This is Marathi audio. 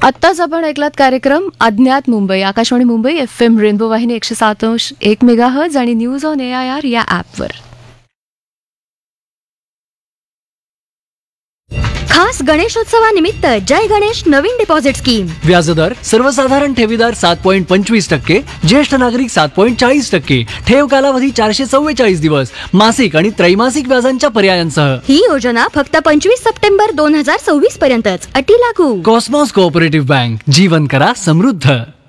आत्ताच आपण ऐकलात कार्यक्रम अज्ञात मुंबई, आकाशवाणी मुंबई FM रेनबो वाहिनी 107.1 मेगाहर्ट्झ आणि न्यूज ऑन AIR या ॲपवर. खास गणेशोत्सवानिमित्त जय गणेश नवीन डिपॉझिट स्कीम. व्याजदर सर्वसाधारण ठेवीदार 7.25%, ज्येष्ठ नागरिक 7.40%, ठेव कालावधी 444 दिवस, मासिक आणि त्रैमासिक व्याजांच्या पर्यायांसह. ही योजना फक्त 25 सप्टेंबर 2026 पर्यंतच. अटी लागू. कॉस्मॉस कोऑपरेटिव्ह बँक, जीवन करा समृद्ध.